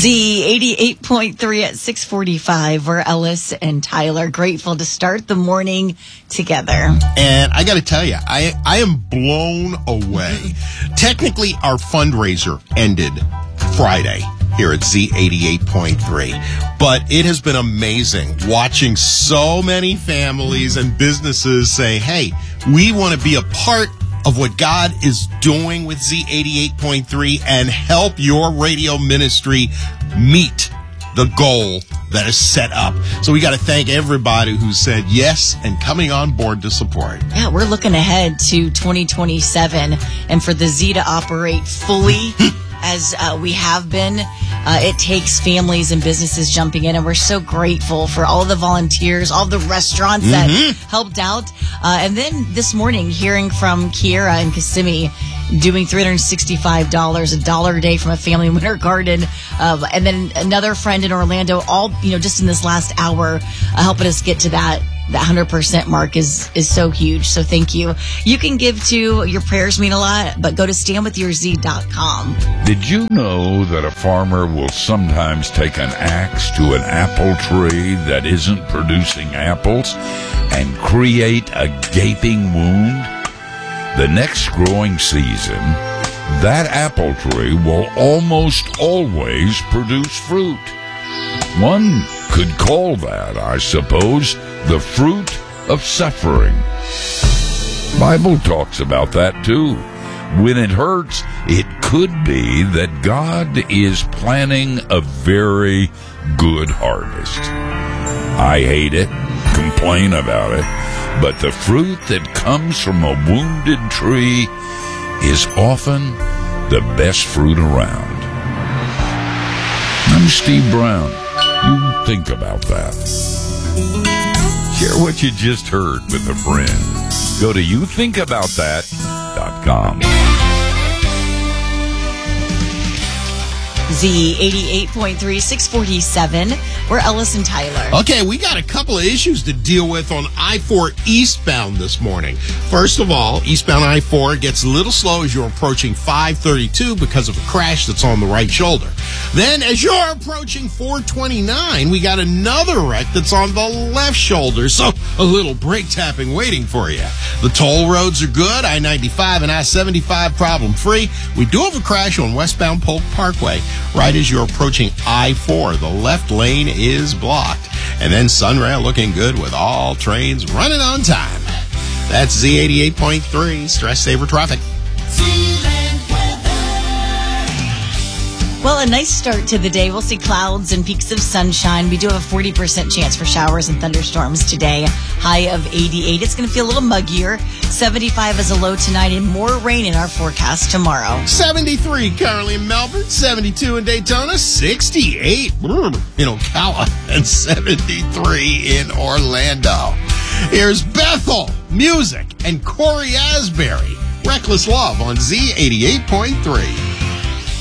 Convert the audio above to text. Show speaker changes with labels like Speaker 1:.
Speaker 1: Z88.3 at 6:45. We're Ellis and Tyler. Grateful to start the morning together.
Speaker 2: And I got to tell you, I am blown away. Technically, our fundraiser ended Friday here at Z88.3. But it has been amazing watching so many families and businesses say, hey, we want to be a part of what God is doing with Z88.3 and help your radio ministry meet the goal that is set up. So we got to thank everybody who said yes and coming on board to support.
Speaker 1: Yeah, we're looking ahead to 2027 and for the Z to operate fully as we have been. It takes families and businesses jumping in, and we're so grateful for all the volunteers, all the restaurants that helped out. And then this morning, hearing from Kiera and Kissimmee doing $365, $1 a day from a family winter garden, and then another friend in Orlando, all just in this last hour, helping us get to that 100% mark is so huge. So thank you. You can give to, your prayers mean a lot, but go to standwithyourz.com.
Speaker 3: Did you know that a farmer will sometimes take an axe to an apple tree that isn't producing apples and create a gaping wound? The next growing season, that apple tree will almost always produce fruit. One could call that, I suppose, the fruit of suffering. Bible talks about that too. When it hurts, it could be that God is planning a very good harvest. I hate it, complain about it, but the fruit that comes from a wounded tree is often the best fruit around. I'm Steve Brown. You think about that. Share what you just heard with a friend. Go to youthinkaboutthat.com.
Speaker 1: Z88.3, 647. We're Ellis and Tyler.
Speaker 2: Okay, we got a couple of issues to deal with on I-4 eastbound this morning. First of all, eastbound I-4 gets a little slow as you're approaching 532 because of a crash that's on the right shoulder. Then, as you're approaching 429, we got another wreck that's on the left shoulder, so a little brake tapping waiting for you. The toll roads are good. I-95 and I-75 problem-free. We do have a crash on westbound Polk Parkway. Right as you're approaching I-4, the left lane is blocked. And then Sunrail looking good with all trains running on time. That's Z88.3, Stress Saver Traffic.
Speaker 1: Well, a nice start to the day. We'll see clouds and peaks of sunshine. We do have a 40% chance for showers and thunderstorms today. High of 88. It's going to feel a little muggier. 75 is a low tonight and more rain in our forecast tomorrow.
Speaker 2: 73 currently in Melbourne, 72 in Daytona, 68 in Ocala, and 73 in Orlando. Here's Bethel, Music, and Corey Asbury. Reckless Love on Z88.3.